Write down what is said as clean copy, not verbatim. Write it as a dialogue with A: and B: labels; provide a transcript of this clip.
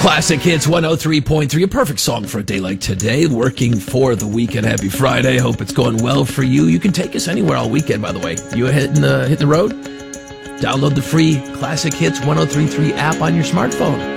A: Classic Hits 103.3, a perfect song for a day like today, working for the weekend. Happy Friday. Hope it's going well for you. You can take us anywhere all weekend, by the way. You hitting the road? Download the free Classic Hits 103.3 app on your smartphone.